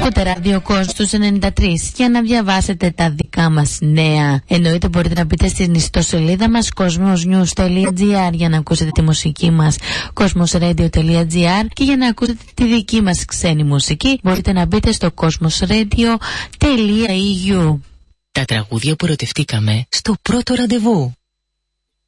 Ακούτε ράδιο Κόστους 93 για να διαβάσετε τα δικά μας νέα. Εννοείται μπορείτε να μπείτε στην ιστοσελίδα μας cosmosnews.gr για να ακούσετε τη μουσική μας cosmosradio.gr και για να ακούσετε τη δική μας ξένη μουσική μπορείτε να μπείτε στο cosmosradio.eu. Τα τραγούδια που ερωτευτήκαμε στο πρώτο ραντεβού.